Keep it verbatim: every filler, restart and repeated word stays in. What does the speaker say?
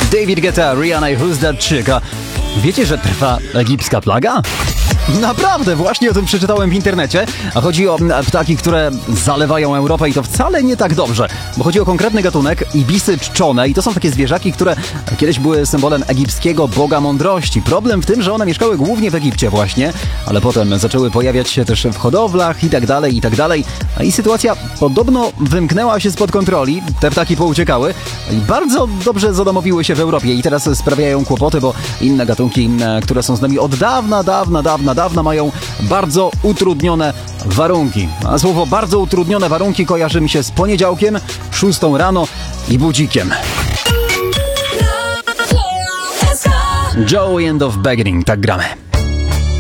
David Guetta, Rihanna i Who's That Chick. A wiecie, że trwa egipska plaga? Naprawdę, właśnie o tym przeczytałem w internecie, a chodzi o ptaki, które zalewają Europę i to wcale nie tak dobrze, bo chodzi o konkretny gatunek ibisy czczone i to są takie zwierzaki, które kiedyś były symbolem egipskiego boga mądrości. Problem w tym, że one mieszkały głównie w Egipcie właśnie, ale potem zaczęły pojawiać się też w hodowlach i tak dalej, i tak dalej. I sytuacja podobno wymknęła się spod kontroli, te ptaki pouciekały i bardzo dobrze zadomowiły się w Europie i teraz sprawiają kłopoty, bo inne gatunki, które są z nami od dawna, dawna, dawna, dawna mają bardzo utrudnione warunki. A słowo bardzo utrudnione warunki kojarzy mi się z poniedziałkiem, szóstą rano i budzikiem. Joey and of Begging, tak gramy.